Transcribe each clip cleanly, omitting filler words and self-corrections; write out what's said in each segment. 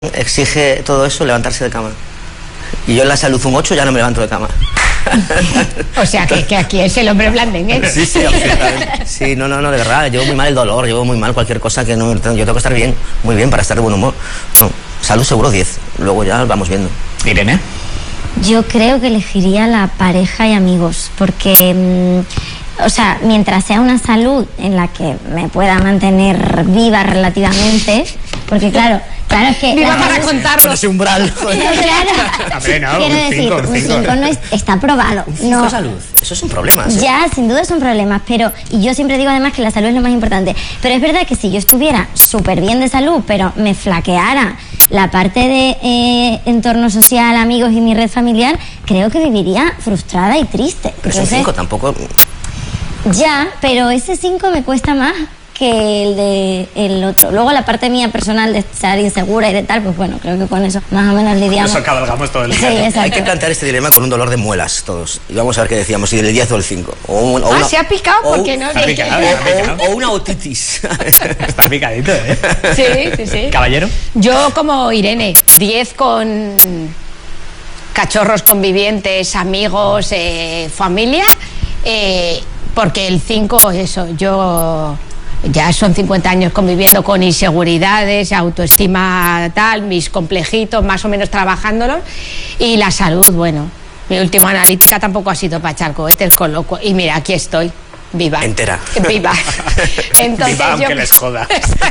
exige todo eso, levantarse de cama. Y yo en la salud un 8 ya no me levanto de cama. O sea, que aquí es el hombre blandengue. Sí, absolutamente. Sí, no, de verdad, llevo muy mal el dolor, llevo muy mal cualquier cosa que no... Yo tengo que estar bien, muy bien, para estar de buen humor. No, salud seguro 10, luego ya vamos viendo. Irene. Yo creo que elegiría la pareja y amigos, porque... o sea, mientras sea una salud en la que me pueda mantener viva relativamente, porque claro, es que... Viva para contarlo. Con ese umbral. Claro. Quiero decir, un 5 no está probado. Un 5 salud, esos son problemas. Ya, sin duda son problemas, pero... Y yo siempre digo además que la salud es lo más importante. Pero es verdad que si yo estuviera súper bien de salud, pero me flaqueara la parte de entorno social, amigos y mi red familiar, creo que viviría frustrada y triste. Pero es un 5 tampoco... Ya, pero ese 5 me cuesta más que el de el otro. Luego la parte mía personal de estar insegura y de tal, pues bueno, creo que con eso más o menos lidiamos. Eso cabalgamos todo el día. Sí, exacto. Hay que plantear este dilema con un dolor de muelas todos. Y vamos a ver qué decíamos, si del 10 o el 5. Se ha picado porque no... Ha picado. O una otitis. Está picadito, ¿eh? Sí. ¿Caballero? Yo como Irene, 10 con cachorros convivientes, amigos, familia, porque el 5, eso, yo ya son 50 años conviviendo con inseguridades, autoestima tal, mis complejitos, más o menos trabajándolos, y la salud, bueno, mi última analítica tampoco ha sido para echar cohetes, con loco, y mira, aquí estoy, viva. Entera. Viva. Entonces, viva aunque les joda.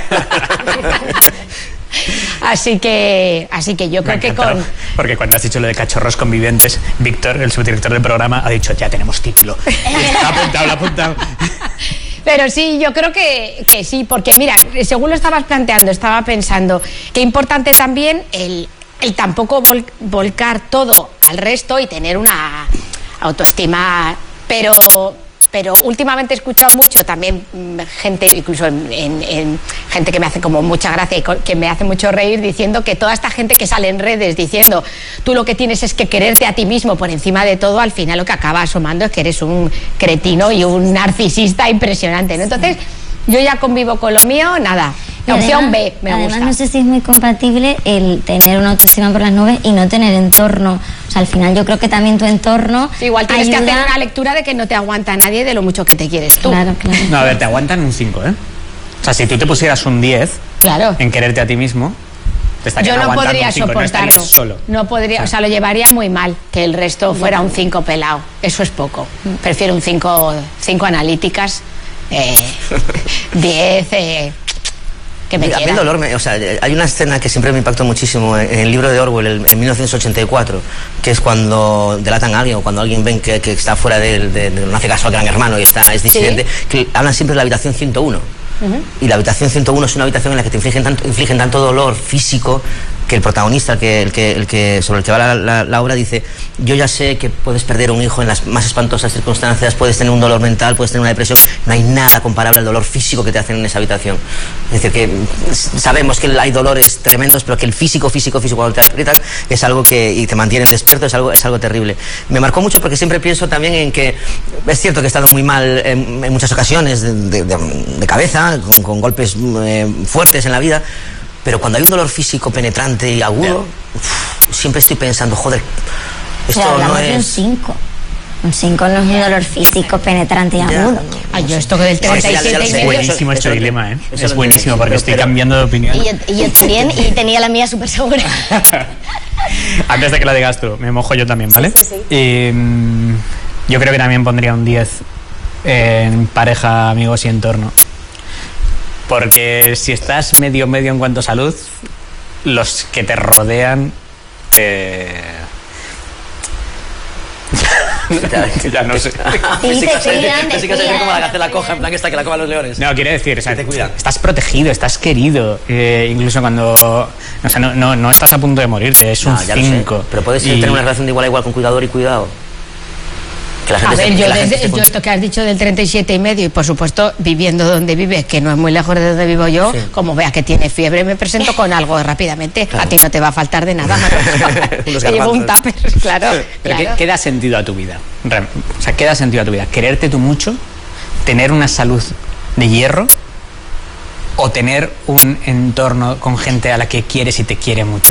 Así que yo creo que con... Porque cuando has dicho lo de cachorros convivientes, Víctor, el subdirector del programa, ha dicho, ya tenemos título. Lo ha apuntado. Pero sí, yo creo que sí, porque mira, según lo estabas planteando, estaba pensando que importante también el tampoco volcar todo al resto y tener una autoestima, pero últimamente he escuchado mucho también gente, incluso en gente que me hace como mucha gracia y que me hace mucho reír, diciendo que toda esta gente que sale en redes diciendo tú lo que tienes es que quererte a ti mismo por encima de todo, al final lo que acaba asomando es que eres un cretino y un narcisista impresionante, ¿no? Entonces yo ya convivo con lo mío, nada. La opción B me gusta. Además no sé si es muy compatible el tener una autoestima por las nubes y no tener entorno. O sea, al final yo creo que también tu entorno igual tienes que hacer una lectura de que no te aguanta nadie de lo mucho que te quieres tú. Claro. No, a ver, te aguantan un 5, ¿eh? O sea, si tú te pusieras un 10 en quererte a ti mismo, te estarían aguantando podría un 5, soportarlo. No estarías solo. No podría, o sea, lo llevaría muy mal que el resto fuera un 5 pelado. Eso es poco. Prefiero un 5 analíticas, 10... que me a mí el dolor, o sea, hay una escena que siempre me impactó muchísimo en el libro de Orwell, en 1984, que es cuando delatan a alguien o cuando alguien ven que está fuera no hace caso al gran hermano y es disidente, que hablan siempre de la habitación 101. Y la habitación 101 es una habitación en la que te infligen tanto dolor físico que el protagonista, sobre el que va la obra, dice: yo ya sé que puedes perder un hijo en las más espantosas circunstancias, puedes tener un dolor mental, puedes tener una depresión, no hay nada comparable al dolor físico que te hacen en esa habitación. Es decir, que sabemos que hay dolores tremendos, pero que el físico cuando te aprietan es algo y te mantienen despierto, es algo terrible. Me marcó mucho porque siempre pienso también en que es cierto que he estado muy mal en muchas ocasiones de cabeza, con golpes fuertes en la vida, pero cuando hay un dolor físico penetrante y agudo, siempre estoy pensando, joder, esto no es... de un 5. Un 5 no es un dolor físico penetrante y agudo. Ay, yo esto que del 37 es buenísimo este dilema, ¿eh? Es buenísimo porque estoy cambiando de opinión. Y yo también, y tenía la mía súper segura. Antes de que la digas tú, me mojo yo también, ¿vale? Sí. Yo creo que también pondría un 10 en pareja, amigos y entorno. Porque si estás medio en cuanto a salud, los que te rodean ya no sé. Casi que se como la gacela coja, en plan esta que la coman los leones. No, quiere decir, o sea, estás protegido, estás querido, incluso cuando, o sea, no estás a punto de morirte, es un 5. Pero puedes tener una relación de igual a igual con cuidador y cuidado. A ver, yo esto que has dicho del 37,5 y por supuesto viviendo donde vives, que no es muy lejos de donde vivo yo, como vea que tiene fiebre me presento con algo rápidamente. Claro. A ti no te va a faltar de nada, te llevo un tupper, claro. Pero claro. ¿Qué da sentido a tu vida? O sea, ¿qué da sentido a tu vida? ¿Quererte tú mucho? ¿Tener una salud de hierro? o tener un entorno con gente a la que quieres y te quiere mucho.